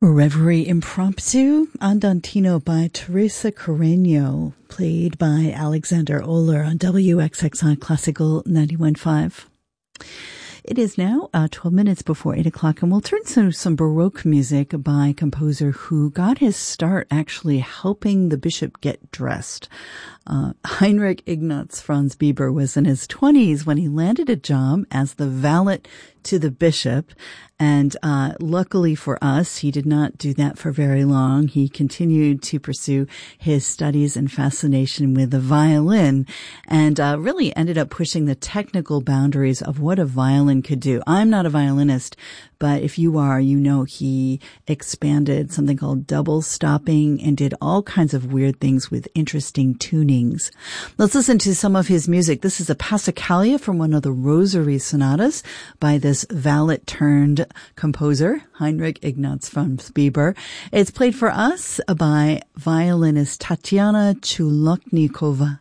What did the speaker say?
Reverie Impromptu, Andantino by Teresa Carreño, played by Alexander Oler on WXXI Classical 91.5. It is now 12 minutes before 8 o'clock, and we'll turn to some Baroque music by a composer who got his start actually helping the bishop get dressed. Heinrich Ignaz Franz Bieber was in his 20s when he landed a job as the valet to the bishop. And luckily for us, he did not do that for very long. He continued to pursue his studies and fascination with the violin and really ended up pushing the technical boundaries of what a violin could do. I'm not a violinist, but if you are, you know he expanded something called double stopping and did all kinds of weird things with interesting tunings. Let's listen to some of his music. This is a Passacaglia from one of the Rosary sonatas by this valet-turned composer, Heinrich Ignaz Franz Bieber. It's played for us by violinist Tatiana Chuloknikova.